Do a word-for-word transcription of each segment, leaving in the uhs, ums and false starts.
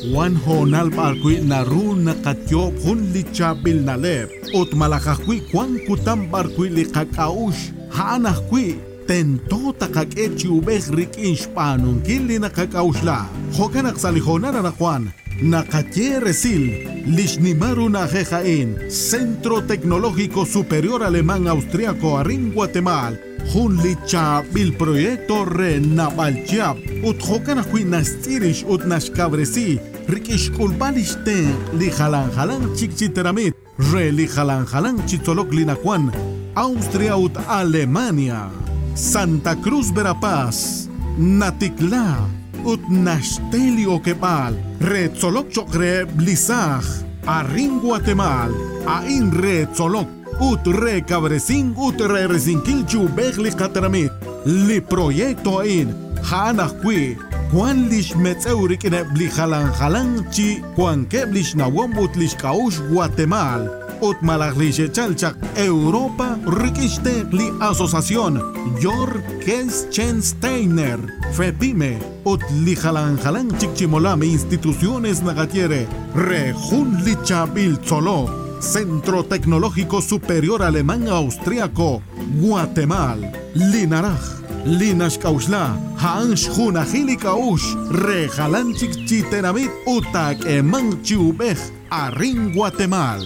Juan Honal Barqui Naru Nakatyo Hun Lichabil Nalep Ut Malakakwi Juan Kutam Barqui Likakaush Hanakwi Tento Takakechi Ubek Rik Inshpanun Kili Nakakaushla Hokanak Salihonara na Juan Nakatye Resil Lishnimaru Najejain Centro Tecnológico Superior Alemán Austriaco Arin Guatemala Jun licha bil proyecto re nabalchiap ut hokan akui nastirish ut nashkabresi rikish kulbalishten li halan halan chikchiteramit re li halan halan chitolok linakwan Austria ut Alemania Santa Cruz Verapaz Natikla ut Nashtelio Kepal re tzolok chokre blisaj Arin Guatemala ain re tzolok ut re cabresin ut re resinquil chubeg li katramit li proyecto in hanakwi Juan lish metzeurik ne bli halan halan chi Juan keblish nawom ut lish kaush Guatemala ut malaglishe chalchak Europa rikishtek li asociación Jor Kelschensteiner Fepime ut li halan halan chikchimolame instituciones nagatiere re jun li chabil tzolo Centro Tecnológico Superior Alemán Austriaco, Guatemala, Linaraj, Linash Kaushla, Hansh Junajili Kaush, Rejalanchik Chitenamit, Utak Eman Chiubej, Arin Guatemala.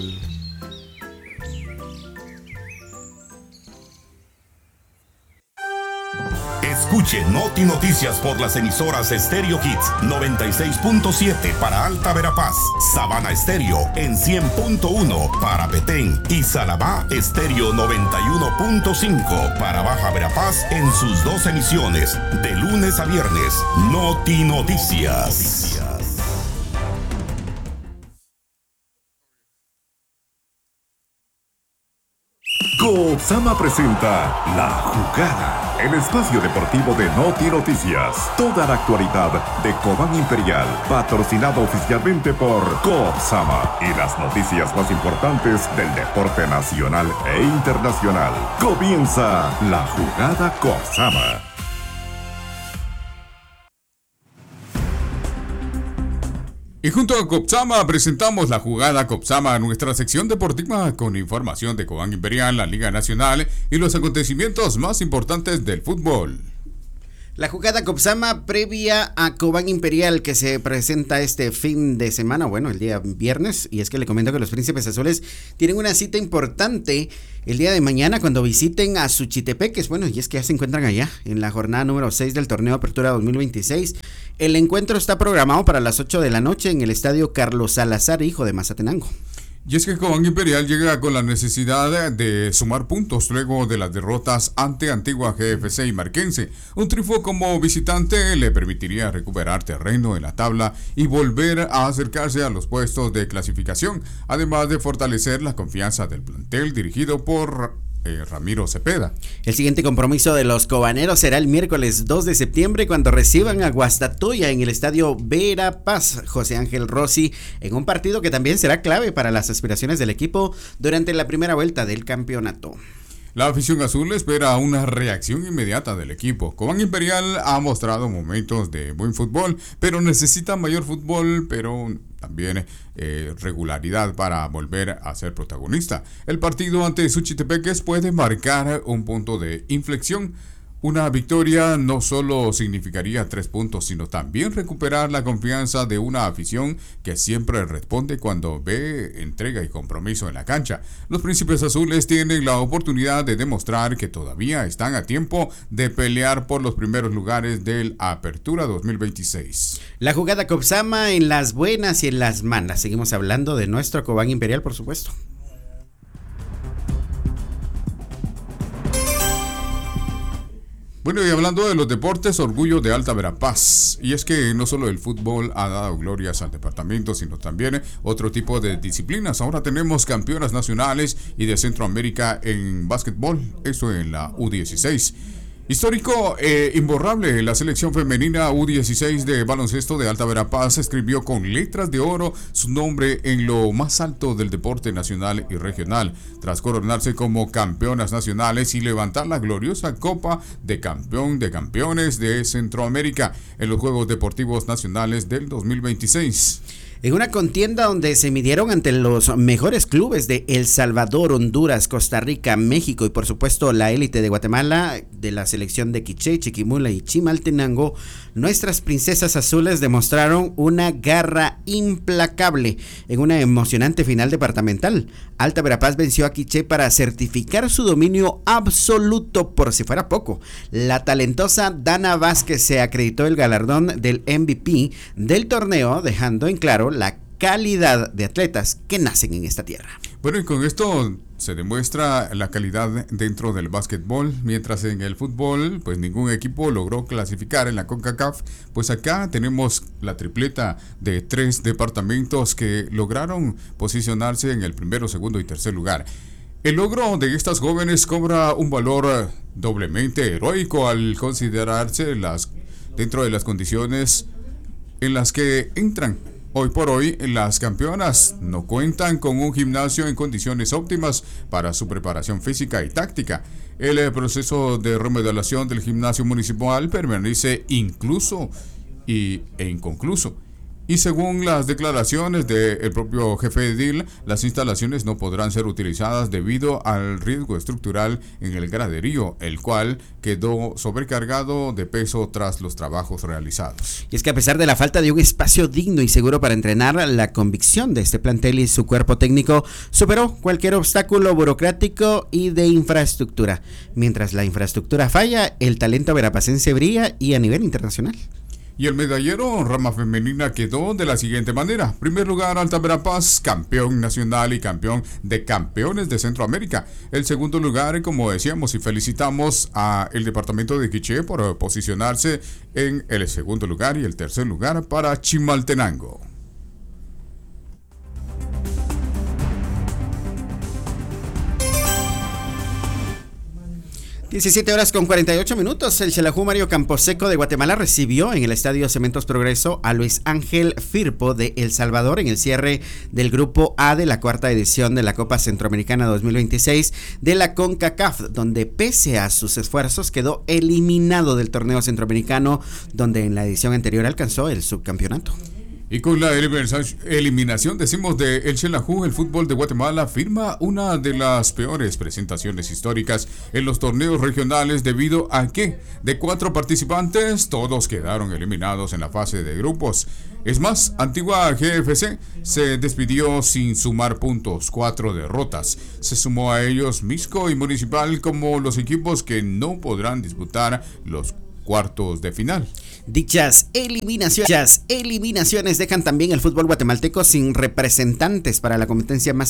Escuche Noti Noticias por las emisoras Stereo Hits noventa y seis punto siete para Alta Verapaz, Sabana Estéreo en cien punto uno para Petén y Salabá Estéreo noventa y uno punto cinco para Baja Verapaz en sus dos emisiones de lunes a viernes. Noti Noticias. Coopsama presenta La Jugada, el espacio deportivo de Noti Noticias. Toda la actualidad de Cobán Imperial, patrocinado oficialmente por Coopsama y las noticias más importantes del deporte nacional e internacional. Comienza La Jugada Coopsama. Y junto a Copsama presentamos La Jugada Copsama, nuestra sección deportiva con información de Cobán Imperial, la Liga Nacional y los acontecimientos más importantes del fútbol. La Jugada Copsama previa a Cobán Imperial que se presenta este fin de semana, bueno, el día viernes, y es que le comento que los Príncipes Azules tienen una cita importante el día de mañana cuando visiten a Suchitepeques, bueno, y es que ya se encuentran allá en la jornada número seis del torneo Apertura dos mil veintiséis. El encuentro está programado para las ocho de la noche en el estadio Carlos Salazar, hijo de Mazatenango. Y es que Cobán Imperial llega con la necesidad de sumar puntos luego de las derrotas ante Antigua G F C y Marquense. Un triunfo como visitante le permitiría recuperar terreno en la tabla y volver a acercarse a los puestos de clasificación, además de fortalecer la confianza del plantel dirigido por Eh, Ramiro Cepeda. El siguiente compromiso de los cobaneros será el miércoles dos de septiembre cuando reciban a Guastatoya en el estadio Verapaz José Ángel Rossi, en un partido que también será clave para las aspiraciones del equipo durante la primera vuelta del campeonato. La afición azul espera una reacción inmediata del equipo. Cobán Imperial ha mostrado momentos de buen fútbol, pero necesita mayor fútbol, pero también eh, regularidad para volver a ser protagonista. El partido ante Suchitepeques puede marcar un punto de inflexión. Una victoria no solo significaría tres puntos, sino también recuperar la confianza de una afición que siempre responde cuando ve entrega y compromiso en la cancha. Los Príncipes Azules tienen la oportunidad de demostrar que todavía están a tiempo de pelear por los primeros lugares del Apertura dos mil veintiséis. La Jugada Copsama en las buenas y en las malas. Seguimos hablando de nuestro Cobán Imperial, por supuesto. Bueno, y hablando de los deportes, orgullo de Alta Verapaz. Y es que no solo el fútbol ha dado glorias al departamento, sino también otro tipo de disciplinas. Ahora tenemos campeonas nacionales y de Centroamérica en básquetbol, eso en la U dieciséis. Histórico e imborrable, la selección femenina U dieciséis de baloncesto de Alta Verapaz escribió con letras de oro su nombre en lo más alto del deporte nacional y regional, tras coronarse como campeonas nacionales y levantar la gloriosa Copa de Campeón de Campeones de Centroamérica en los Juegos Deportivos Nacionales del dos mil veintiséis. En una contienda donde se midieron ante los mejores clubes de El Salvador, Honduras, Costa Rica, México y por supuesto la élite de Guatemala, de la selección de Quiché, Chiquimula y Chimaltenango, nuestras princesas azules demostraron una garra implacable en una emocionante final departamental. Alta Verapaz venció a Quiché para certificar su dominio absoluto, por si fuera poco. La talentosa Dana Vázquez se acreditó el galardón del M V P del torneo, dejando en claro la calidad de atletas que nacen en esta tierra. Bueno, y con esto se demuestra la calidad dentro del básquetbol, mientras en el fútbol, pues ningún equipo logró clasificar en la CONCACAF. Pues acá tenemos la tripleta de tres departamentos que lograron posicionarse en el primero, segundo y tercer lugar. El logro de estas jóvenes cobra un valor doblemente heroico al considerarse las dentro de las condiciones en las que entran. Hoy por hoy, las campeonas no cuentan con un gimnasio en condiciones óptimas para su preparación física y táctica. El proceso de remodelación del gimnasio municipal permanece incluso y, e inconcluso. Y según las declaraciones del propio jefe edil, las instalaciones no podrán ser utilizadas debido al riesgo estructural en el graderío, el cual quedó sobrecargado de peso tras los trabajos realizados. Y es que a pesar de la falta de un espacio digno y seguro para entrenar, la convicción de este plantel y su cuerpo técnico superó cualquier obstáculo burocrático y de infraestructura. Mientras la infraestructura falla, el talento verapacense brilla y a nivel internacional. Y el medallero rama femenina quedó de la siguiente manera. Primer lugar, Alta Verapaz, campeón nacional y campeón de campeones de Centroamérica. El segundo lugar, como decíamos y felicitamos a el departamento de Quiché por posicionarse en el segundo lugar, y el tercer lugar para Chimaltenango. diecisiete horas con cuarenta y ocho minutos. El Xelajú Mario Camposeco de Guatemala recibió en el Estadio Cementos Progreso a Luis Ángel Firpo de El Salvador en el cierre del Grupo A de la cuarta edición de la Copa Centroamericana dos mil veintiséis de la CONCACAF, donde pese a sus esfuerzos quedó eliminado del torneo centroamericano, donde en la edición anterior alcanzó el subcampeonato. Y con la eliminación, decimos, de el Xelajú, el fútbol de Guatemala firma una de las peores presentaciones históricas en los torneos regionales, debido a que de cuatro participantes, todos quedaron eliminados en la fase de grupos. Es más, Antigua G F C se despidió sin sumar puntos, cuatro derrotas. Se sumó a ellos Misco y Municipal como los equipos que no podrán disputar los cuartos de final. Dichas eliminaciones, dichas eliminaciones dejan también el fútbol guatemalteco sin representantes para la competencia más